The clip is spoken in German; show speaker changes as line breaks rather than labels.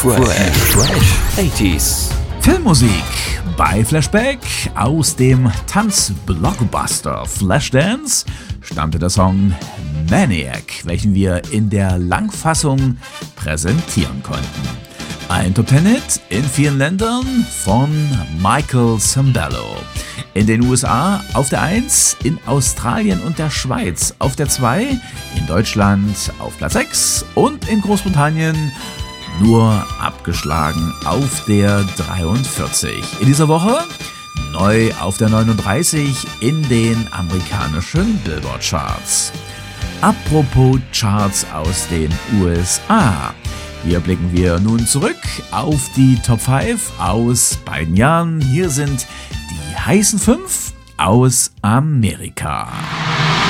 Fresh 80s.
Filmmusik bei Flashback. Aus dem Tanzblockbuster Flashdance stammte der Song Maniac, welchen wir in der Langfassung präsentieren konnten. Ein Top-10-Hit in vielen Ländern von Michael Sembello. In den USA auf der 1, in Australien und der Schweiz auf der 2, in Deutschland auf Platz 6 und in Großbritannien nur abgeschlagen auf der 43. In dieser Woche neu auf der 39 in den amerikanischen Billboard-Charts. Apropos Charts aus den USA. Hier blicken wir nun zurück auf die Top 5 aus beiden Jahren. Hier sind die heißen 5 aus Amerika.